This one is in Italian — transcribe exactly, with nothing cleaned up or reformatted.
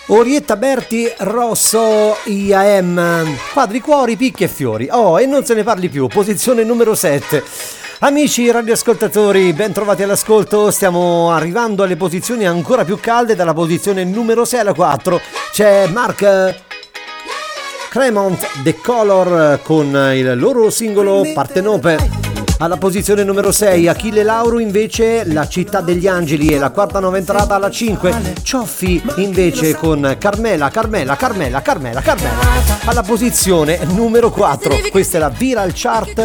Orietta Berti, Rosso, I A M, quadri, cuori, picchi e fiori. Oh, e non se ne parli più, posizione numero sette. Amici radioascoltatori, ben trovati all'ascolto. Stiamo arrivando alle posizioni ancora più calde. Dalla posizione numero sei alla quattro c'è Mark Cremont, The Color, con il loro singolo Partenope. Alla posizione numero sei Achille Lauro, invece La città degli angeli, e la quarta nuova entrata alla cinque Cioffi invece con Carmela, Carmela, Carmela, Carmela, Carmela. Alla posizione numero quattro, questa è la Viral Chart